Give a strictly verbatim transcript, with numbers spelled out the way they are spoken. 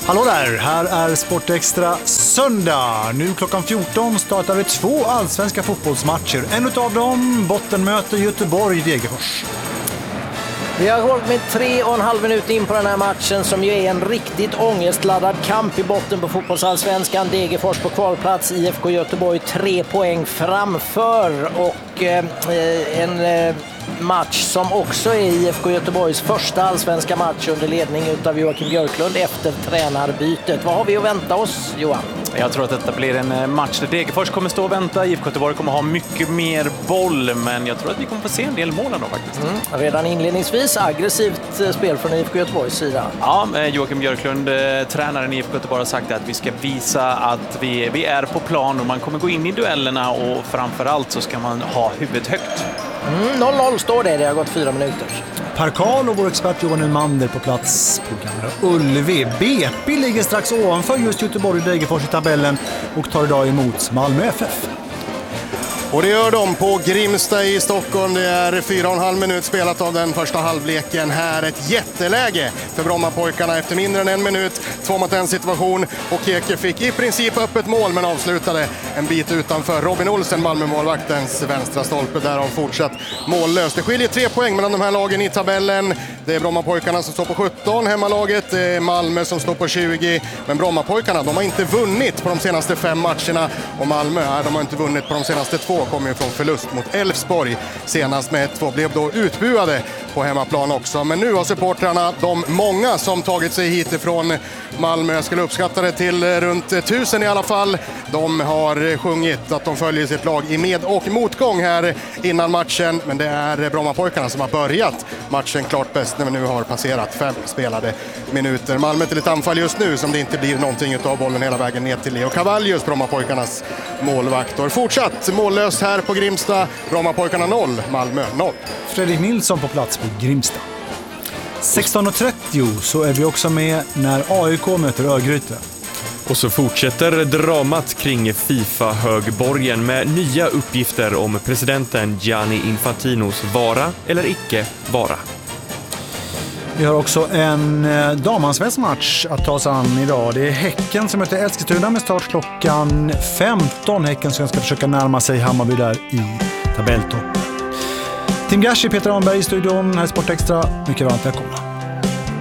Hallå där, här är Sportextra söndag. Nu klockan fjorton startar vi två allsvenska fotbollsmatcher. En utav dem bottenmöte Göteborg-Degerfors. Vi har hållit med tre och en halv minut in på den här matchen som ju är en riktigt ångestladdad kamp i botten på fotbollsallsvenskan. Degerfors på kvalplats, I F K Göteborg tre poäng framför och eh, en eh, match som också är I F K Göteborgs första allsvenska match under ledning utav Joakim Björklund efter tränarbytet. Vad har vi att vänta oss, Johan? Jag tror att detta blir en match där Degerfors kommer stå och vänta. I F K Göteborg kommer ha mycket mer boll, men jag tror att vi kommer få se en del mål ändå faktiskt. Mm. Redan inledningsvis aggressivt spel från I F K Göteborgs sida. Ja, Joakim Björklund, tränaren i I F K Göteborg, har sagt att vi ska visa att vi, vi är på plan och man kommer gå in i duellerna och framförallt så ska man ha huvudet högt. Mm, noll noll står det, det har gått fyra minuter. Per Karl och vår expert Johan Umander på plats på Gamla Ullevi. B P ligger strax ovanför just Göteborg och Degerfors i tabellen och tar idag emot Malmö F F. Och det gör de på Grimsta i Stockholm. Det är fyra och en halv minut spelat av den första halvleken. Här ett jätteläge för Brommapojkarna efter mindre än en minut. Två mot en situation och Keke fick i princip öppet mål men avslutade en bit utanför. Robin Olsen, Malmö-målvaktens vänstra stolpe, där har fortsatt mållöst. Det skiljer tre poäng mellan de här lagen i tabellen. Det är Brommapojkarna som står på sjutton, hemmalaget. Det är Malmö som står på tjugo. Men Brommapojkarna, de har inte vunnit på de senaste fem matcherna. Och Malmö, nej, de har inte vunnit på de senaste två. Kommer ju från förlust mot Elfsborg senast med ett två, blev då utbuade på hemmaplan också. Men nu har supportrarna, de många som tagit sig hit ifrån Malmö, jag skulle uppskatta det till runt tusen i alla fall, de har sjungit att de följer sitt lag i med- och motgång här innan matchen. Men det är Brommapojkarna som har börjat matchen klart bäst när vi nu har passerat fem spelade minuter. Malmö till ett anfall just nu som det inte blir någonting utav bollen hela vägen ner till Leo Cavallius, Brommapojkarnas målvakt. Och fortsatt mållöst här på Grimsta. Brommapojkarna noll, Malmö noll. Fredrik Nilsson på plats på Grimsta. sexton och trettio så är vi också med när A I K möter Örgryte. Och så fortsätter dramat kring FIFA-högborgen med nya uppgifter om presidenten Gianni Infantinos vara eller icke vara. Vi har också en damansvensk match att ta sig an idag. Det är Häcken som möter Eskilstuna med start klockan femton. Häcken som ska försöka närma sig Hammarby där i tabelltopp. Tim Gashi, Peter Arnberg i studion, här är Sportextra. Mycket varmt välkomna.